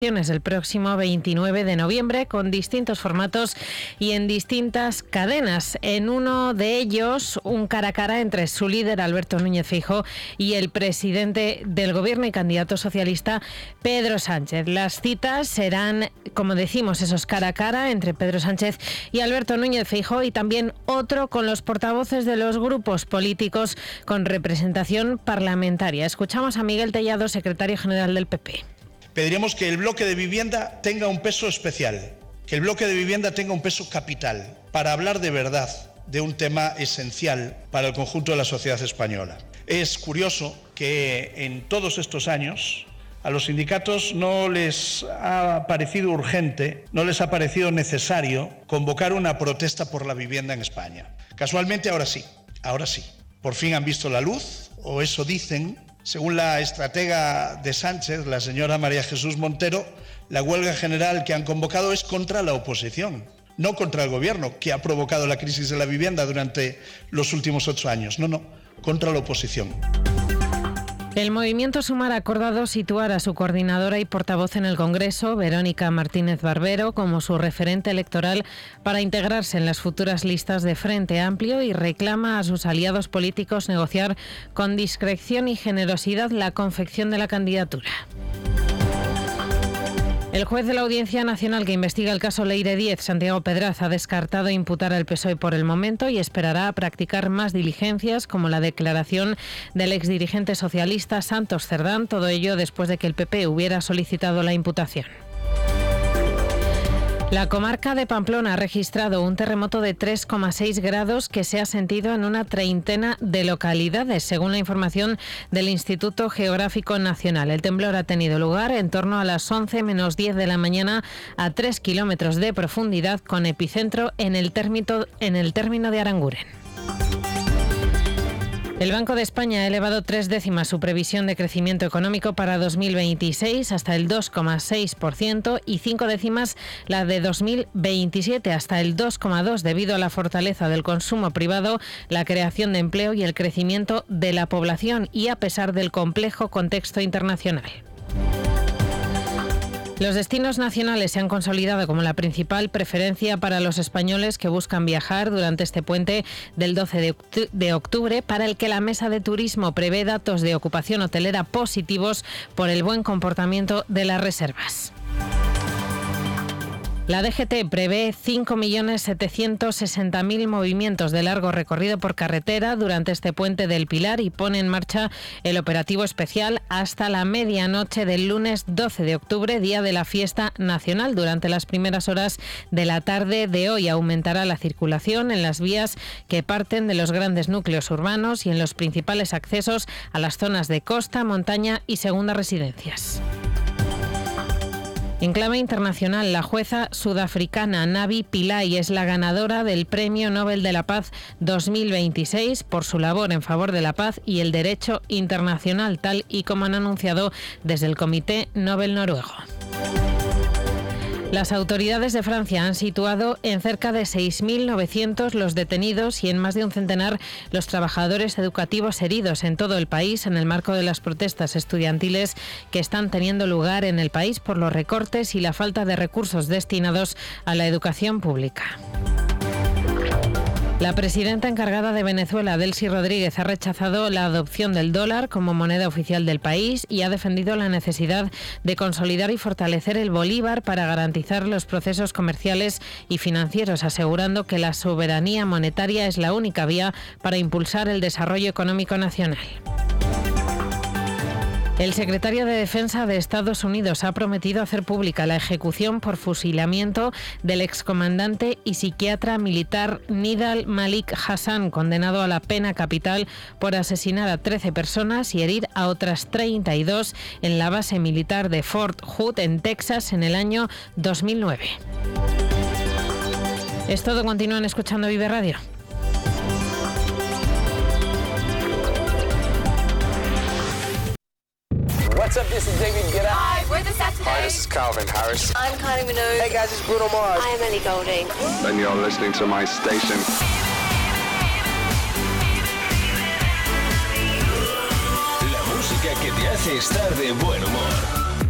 El próximo 29 de noviembre con distintos formatos y en distintas cadenas. En uno de ellos, un cara a cara entre su líder Alberto Núñez Feijóo y el presidente del Gobierno y candidato socialista Pedro Sánchez. Las citas serán, como decimos, esos cara a cara entre Pedro Sánchez y Alberto Núñez Feijóo, y también otro con los portavoces de los grupos políticos con representación parlamentaria. Escuchamos a Miguel Tellado, secretario general del PP. Pediremos que el bloque de vivienda tenga un peso especial, que el bloque de vivienda tenga un peso capital, para hablar de verdad de un tema esencial para el conjunto de la sociedad española. Es curioso que en todos estos años a los sindicatos no les ha parecido urgente, no les ha parecido necesario convocar una protesta por la vivienda en España. Casualmente ahora sí. Por fin han visto la luz, o eso dicen. Según la estratega de Sánchez, la señora María Jesús Montero, la huelga general que han convocado es contra la oposición, no contra el gobierno, que ha provocado la crisis de la vivienda durante los últimos 8 años. No, contra la oposición. El Movimiento Sumar ha acordado situar a su coordinadora y portavoz en el Congreso, Verónica Martínez Barbero, como su referente electoral para integrarse en las futuras listas de Frente Amplio, y reclama a sus aliados políticos negociar con discreción y generosidad la confección de la candidatura. El juez de la Audiencia Nacional que investiga el caso Leire 10, Santiago Pedraz, ha descartado imputar al PSOE por el momento y esperará a practicar más diligencias, como la declaración del exdirigente socialista Santos Cerdán, todo ello después de que el PP hubiera solicitado la imputación. La comarca de Pamplona ha registrado un terremoto de 3,6 grados que se ha sentido en una treintena de localidades, según la información del Instituto Geográfico Nacional. El temblor ha tenido lugar en torno a las 11 menos 10 de la mañana a 3 kilómetros de profundidad, con epicentro en el término de Aranguren. El Banco de España ha elevado 3 décimas su previsión de crecimiento económico para 2026 hasta el 2,6% y 5 décimas la de 2027 hasta el 2,2%, debido a la fortaleza del consumo privado, la creación de empleo y el crecimiento de la población, y a pesar del complejo contexto internacional. Los destinos nacionales se han consolidado como la principal preferencia para los españoles que buscan viajar durante este puente del 12 de octubre, para el que la Mesa de Turismo prevé datos de ocupación hotelera positivos por el buen comportamiento de las reservas. La DGT prevé 5.760.000 movimientos de largo recorrido por carretera durante este puente del Pilar, y pone en marcha el operativo especial hasta la medianoche del lunes 12 de octubre, día de la fiesta nacional. Durante las primeras horas de la tarde de hoy aumentará la circulación en las vías que parten de los grandes núcleos urbanos y en los principales accesos a las zonas de costa, montaña y segundas residencias. En clave internacional, la jueza sudafricana Navi Pillay es la ganadora del Premio Nobel de la Paz 2026 por su labor en favor de la paz y el derecho internacional, tal y como han anunciado desde el Comité Nobel noruego. Las autoridades de Francia han situado en cerca de 6.900 los detenidos y en más de un centenar los trabajadores educativos heridos en todo el país en el marco de las protestas estudiantiles que están teniendo lugar en el país por los recortes y la falta de recursos destinados a la educación pública. La presidenta encargada de Venezuela, Delcy Rodríguez, ha rechazado la adopción del dólar como moneda oficial del país y ha defendido la necesidad de consolidar y fortalecer el bolívar para garantizar los procesos comerciales y financieros, asegurando que la soberanía monetaria es la única vía para impulsar el desarrollo económico nacional. El secretario de Defensa de Estados Unidos ha prometido hacer pública la ejecución por fusilamiento del excomandante y psiquiatra militar Nidal Malik Hassan, condenado a la pena capital por asesinar a 13 personas y herir a otras 32 en la base militar de Fort Hood, en Texas, en el año 2009. Es todo. Continúan escuchando Vive Radio. What's up, this is David Guetta. Hi, we're the Saturday. Hi, this is Calvin Harris. I'm Kylie Minogue. Hey guys, it's Bruno Mars. I'm Ellie Goulding. And you're listening to my station. La música que te hace estar de buen humor.